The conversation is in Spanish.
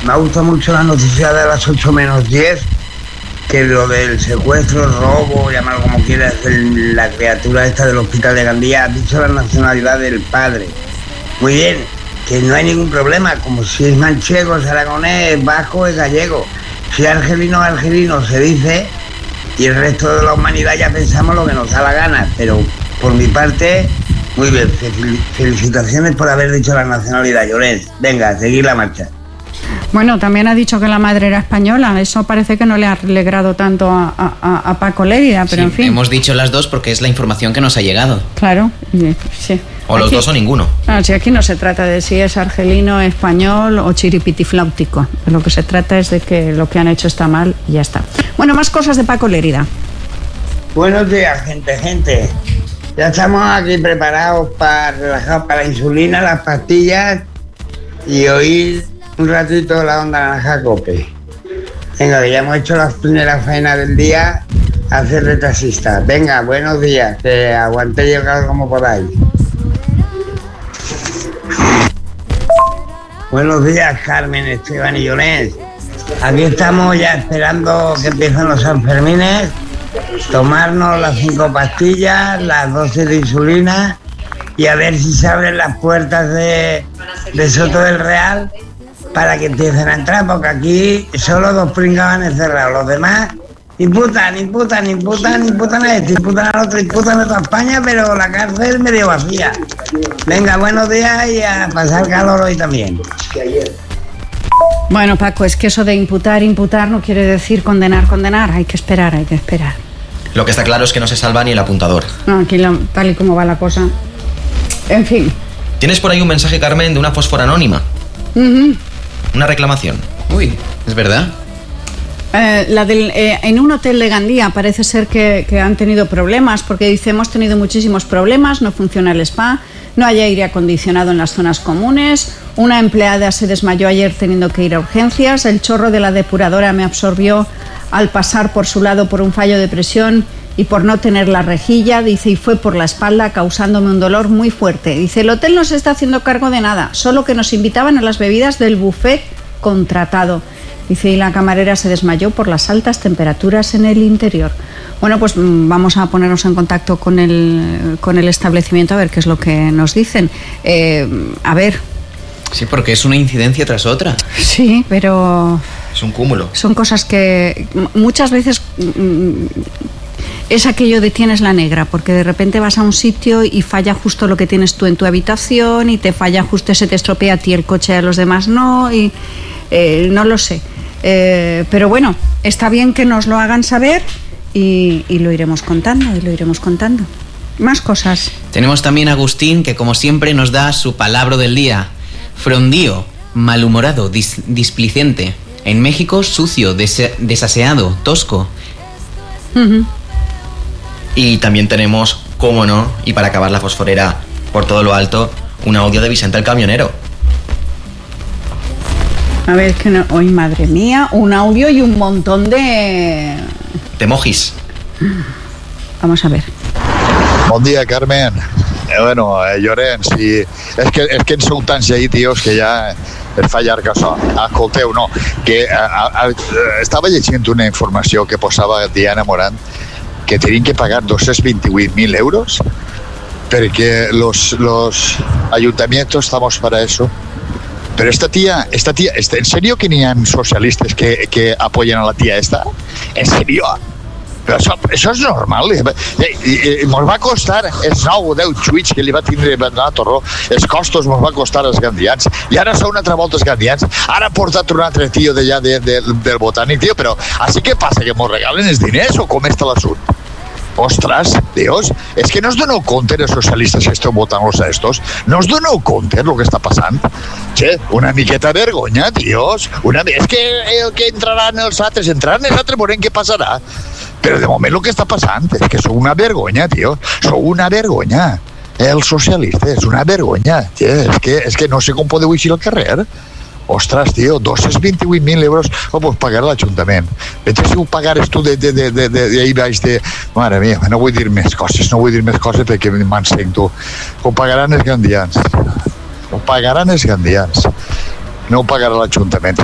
me ha gustado mucho la noticia de las 8 menos 10, que lo del secuestro, robo, llamarlo como quieras, la criatura esta del hospital de Gandía, ha dicho la nacionalidad del padre. Muy bien, que no hay ningún problema, como si es manchego, es aragonés, es vasco, es gallego. Si es argelino se dice, y el resto de la humanidad ya pensamos lo que nos da la gana, pero por mi parte, muy bien, felicitaciones por haber dicho la nacionalidad, Llorens. Venga, a seguir la marcha. Bueno, también ha dicho que la madre era española. Eso parece que no le ha alegrado tanto a Paco Lérida, pero sí, en fin. Hemos dicho las dos porque es la información que nos ha llegado. Claro, sí. O los dos o ninguno. Si aquí no se trata de si es argelino, español o chiripitifláutico. Lo que se trata es de que lo que han hecho está mal y ya está. Bueno, más cosas de Paco Lérida. Buenos días, gente. Ya estamos aquí preparados para relajar para la insulina, las pastillas y oír un ratito la onda naranja Cope. Venga, que ya hemos hecho la primera faena del día, a hacer de taxista. Venga, buenos días, que aguantéis el calor como podáis. Buenos días, Carmen, Esteban y Llorens. Aquí estamos ya esperando que empiecen los Sanfermines, tomarnos las 5 pastillas, las 12 de insulina y a ver si se abren las puertas de Soto del Real para que empiecen a entrar, porque aquí solo 2 pringados han encerrado. Los demás imputan a este, imputan al otro, imputan a toda España, pero la cárcel medio vacía. Venga, buenos días y a pasar calor hoy también. Bueno, Paco, es que eso de imputar no quiere decir condenar. Hay que esperar. Lo que está claro es que no se salva ni el apuntador. No, aquí tal y como va la cosa. En fin. Tienes por ahí un mensaje, Carmen, de una fósfora anónima. Una reclamación. Uy, ¿es verdad? En un hotel de Gandía parece ser que han tenido problemas, porque dice, hemos tenido muchísimos problemas, no funciona el spa, no hay aire acondicionado en las zonas comunes, una empleada se desmayó ayer teniendo que ir a urgencias, el chorro de la depuradora me absorbió al pasar por su lado por un fallo de presión y por no tener la rejilla, dice, y fue por la espalda causándome un dolor muy fuerte. Dice, el hotel no se está haciendo cargo de nada, solo que nos invitaban a las bebidas del buffet contratado. Dice, y la camarera se desmayó por las altas temperaturas en el interior. Bueno, pues vamos a ponernos en contacto con el establecimiento a ver qué es lo que nos dicen. A ver. Sí, porque es una incidencia tras otra. Sí, pero... Es un cúmulo. Son cosas que muchas veces... Es aquello de tienes la negra, porque de repente vas a un sitio y falla justo lo que tienes tú en tu habitación y te falla justo, se te estropea a ti el coche, a los demás no, y no lo sé. Pero bueno, está bien que nos lo hagan saber y lo iremos contando, Más cosas. Tenemos también a Agustín, que como siempre nos da su palabra del día. Frondío, malhumorado, displicente. En México, sucio, desaseado, tosco. Y también tenemos, cómo no, y para acabar la fosforera por todo lo alto, un audio de Vicente el camionero. A ver, que no... ¡Ay, madre mía! Un audio y un montón de emojis. Vamos a ver. Bon dia, Carmen. Llorens, sí. És que en sou tants ahí, tios, que ja es fa llarg això. Escolteu, no, que estava llegint una informació que posava Diana Morant que tenían que pagar 228.000 euros porque los ayuntamientos estamos para eso. Pero esta tía, ¿en serio que ni hay socialistas que apoyan a la tía esta? ¿En serio? Però això és normal. Mos va costar els 9 o 10 xuits que li va tindre a Torró, els costos mos va costar als gandians, i ara són una altra volta els gandians. Ara ha portat un altre tio d'allà del Botànic, tio, però així què passa, que mos regalen els diners o com està l'assumpte? Ostras, Dios, es que no os doneu compte els socialistes que esteu votant-los a estos? No us doneu compte el que està passant? Che, una miqueta de vergonya, tios. És que el que entraran els altres, veurem què passarà. Però de moment el que està passant és que sou una vergonya, tio. Sou una vergonya. Els socialistes, una vergonya. És que no sé com podeu eixir al carrer. Ostres, tio, 228.000 euros ho pots pagar a l'Ajuntament. Veig si ho pagares tu d'ahir baix de... Mare mia, no vull dir més coses perquè m'encenc, tu. Ho pagaran els gandians. No ho pagarà l'Ajuntament.